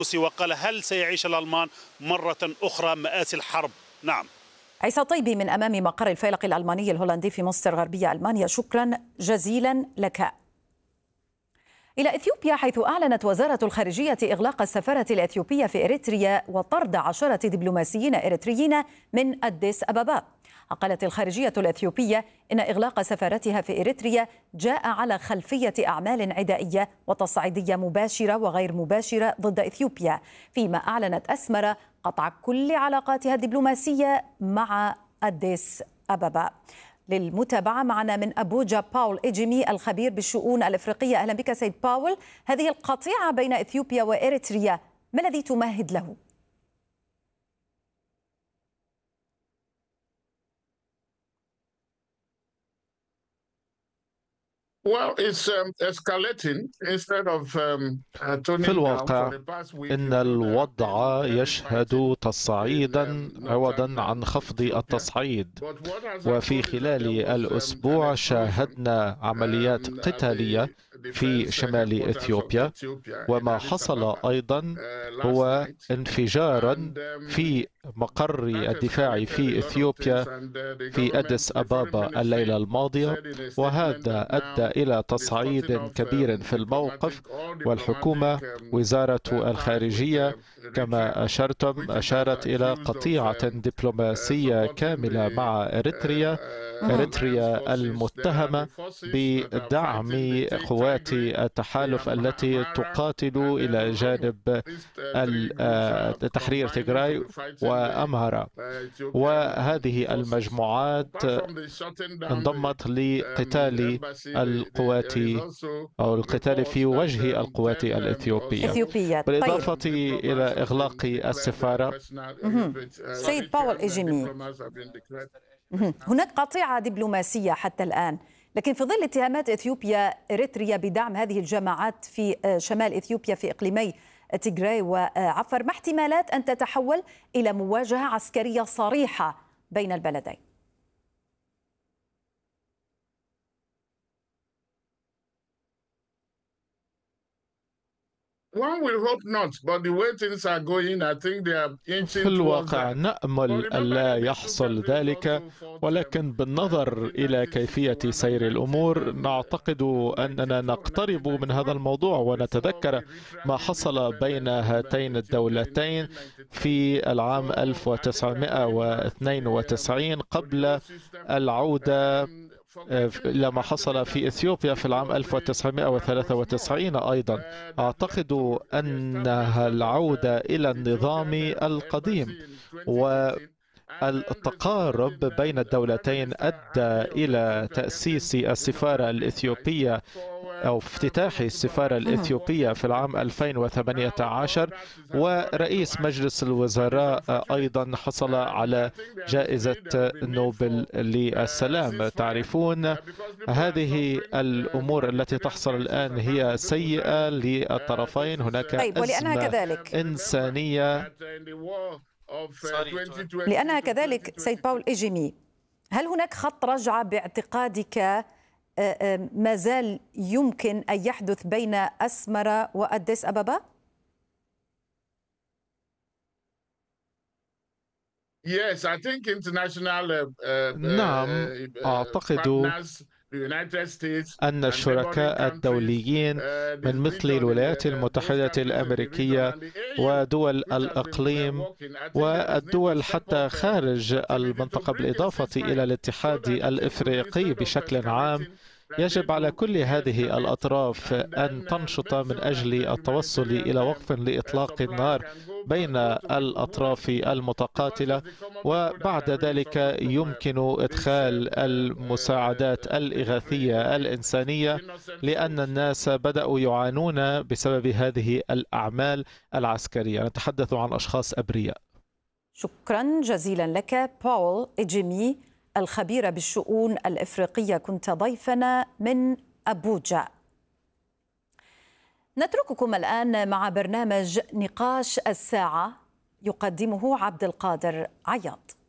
وقال هل سيعيش الألمان مرة أخرى مآسي الحرب؟ نعم. عيسى طيبي من أمام مقر الفيلق الألماني الهولندي في مونستر غربية ألمانيا، شكرا جزيلا لك. إلى إثيوبيا، حيث أعلنت وزارة الخارجية إغلاق السفارة الإثيوبية في إريتريا وطرد 10 دبلوماسيين إريتريين من أديس أبابا. قالت الخارجية الإثيوبية إن إغلاق سفارتها في إريتريا جاء على خلفية أعمال عدائية وتصعيدية مباشرة وغير مباشرة ضد إثيوبيا، فيما أعلنت أسمرة قطع كل علاقاتها الدبلوماسية مع أديس أبابا. للمتابعة معنا من أبوجا باول إيجيمي الخبير بالشؤون الإفريقية. أهلا بك سيد باول. هذه القطيعة بين إثيوبيا وإريتريا ما الذي تمهد له؟ في الواقع إن الوضع يشهد تصعيدا عوضا عن خفض التصعيد، وفي خلال الأسبوع شاهدنا عمليات قتالية في شمال إثيوبيا، وما حصل أيضا هو انفجار في مقر الدفاع في إثيوبيا في أديس أبابا الليلة الماضية، وهذا أدى إلى تصعيد كبير في الموقف. والحكومة وزارة الخارجية كما أشارت إلى قطيعة دبلوماسية كاملة مع إريتريا المتهمة بدعم قوات التحالف التي تقاتل إلى جانب تحرير تيغراي وأمهرة، وهذه المجموعات انضمت لقتال القوات أو القتال في وجه القوات الإثيوبية. بالإضافة إلى إغلاق السفارة. سيد باول إيجيمي، هناك قطيعة دبلوماسية حتى الآن، لكن في ظل اتهامات إثيوبيا إريتريا بدعم هذه الجماعات في شمال إثيوبيا في إقليمي تيغراي وعفر، ما احتمالات أن تتحول إلى مواجهة عسكرية صريحة بين البلدين؟ في الواقع نأمل ألا يحصل ذلك، ولكن بالنظر إلى كيفية سير الأمور نعتقد أننا نقترب من هذا الموضوع، ونتذكر ما حصل بين هاتين الدولتين في العام 1992 قبل العودة لما حصل في إثيوبيا في العام 1993 أيضا. أعتقد أنها العودة إلى النظام القديم، والتقارب بين الدولتين أدى إلى تأسيس السفارة الإثيوبية أو افتتاح السفارة الإثيوبية في العام 2018، ورئيس مجلس الوزراء أيضا حصل على جائزة نوبل للسلام. تعرفون هذه الأمور التي تحصل الآن هي سيئة للطرفين. هناك أزمة إنسانية. لأنها كذلك سيد باول إيجيمي، هل هناك خط رجعة باعتقادك ما زال يمكن أن يحدث بين أسمرة وأديس أبابا؟ نعم، أعتقد أن الشركاء الدوليين من مثل الولايات المتحدة الأمريكية ودول الإقليم والدول حتى خارج المنطقة بالإضافة إلى الاتحاد الإفريقي بشكل عام، يجب على كل هذه الأطراف أن تنشط من أجل التوصل إلى وقف لإطلاق النار بين الأطراف المتقاتلة، وبعد ذلك يمكن إدخال المساعدات الإغاثية الإنسانية، لأن الناس بدأوا يعانون بسبب هذه الأعمال العسكرية. نتحدث عن أشخاص أبرياء. شكرا جزيلا لك باول إيجيمي الخبير بالشؤون الإفريقية، كنت ضيفنا من أبوجا. نترككم الآن مع برنامج نقاش الساعة يقدمه عبد القادر عياض.